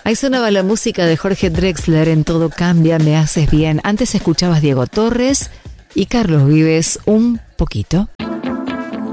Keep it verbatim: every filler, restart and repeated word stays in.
Ahí sonaba la música de Jorge Drexler en Todo Cambia, Me Haces Bien. Antes escuchabas Diego Torres y Carlos Vives un poquito.